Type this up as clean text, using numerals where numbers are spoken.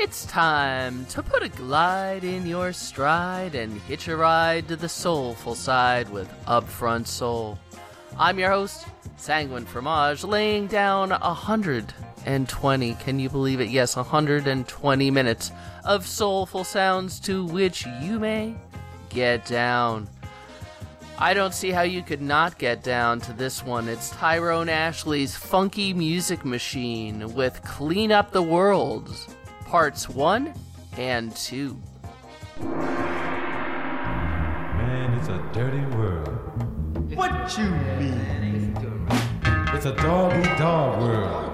It's time to put a glide in your stride and hitch a ride to the soulful side with Upfront Soul. I'm your host, Sanguine Fromage, laying down 120, can you believe it? Yes, 120 minutes of soulful sounds to which you may get down. I don't see how you could not get down to this one. It's Tyrone Ashley's Funky Music Machine with Clean Up the World, Parts 1 and 2. Man, it's a dirty world. What you mean? It's a dog-eat-dog world.